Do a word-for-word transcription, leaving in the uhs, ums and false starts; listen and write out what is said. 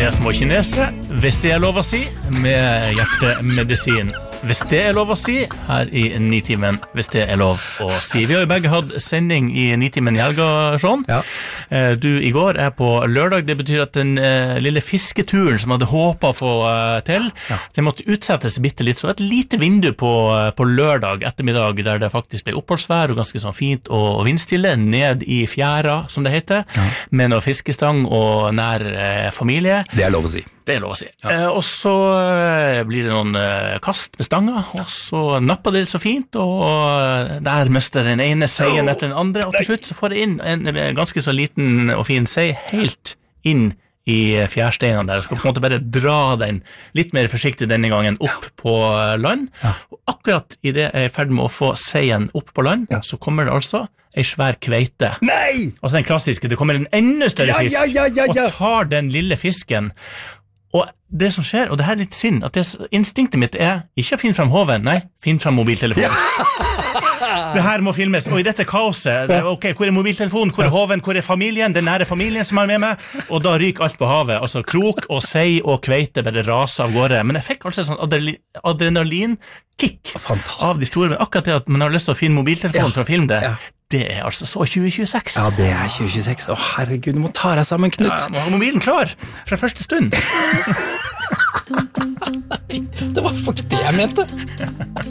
er små kinesere, hvis det er lov å si, med hjertemedisin. Hvis det er lov å si, her i Nitimen, hvis det er lov å si. Vi har jo begge hatt sending i Nitimen i helga, Sean. Ja. Du i går er på lørdag, det betyr at den uh, lille fisketuren som hadde håpet å få uh, til, ja. Det måtte utsettes bitte litt, så et lite vindu på, uh, på lørdag ettermiddag, der det faktisk ble oppholdsvær og ganske sånn fint og, og vindstille, ned i fjæra, som det heter, ja. Med noe fiskestang og nær uh, familie. Det er lov å si. Det er lov å si. Ja. Eh, og så eh, blir det noen eh, kast med stanga, og så napper det så fint, og der mister den ene seien etter den andre, og til slutt så får det inn en, en ganske så liten og fin sei, helt inn i fjærsteinene der, og skal på en måte bare dra den litt mer forsiktig denne gangen opp på land, ja. Og akkurat i det jeg er ferdig med å få seien opp på land, ja. Så kommer det altså en svær kveite. Nei! Altså den klassiske, det kommer en enda større ja, fisk, ja, ja, ja, ja. og tar den lille fisken. Og det som skjer, og det her er litt synd, at det, instinktet mitt er ikke å finne frem hoven, nei, finne frem mobiltelefonen. Ja. Det her må filmes, og i dette kaoset, det, ok, hvor er mobiltelefonen, hvor er hoven, hvor er familien, den nære familien som er med meg, og da ryker alt på havet, altså krok og sei og kveite bare raser av gårde, men jeg fikk altså sånn adrenalinkick av de store, men akkurat det at man har lyst til å finne mobiltelefonen ja. For å filme det, ja. Det er altså så tjue tjueseks. Ja, det er tjue tjueseks. Å, herregud, du må ta deg sammen, Knut. Ja, må ha mobilen klar fra første stund. Det var faktisk det jeg mente.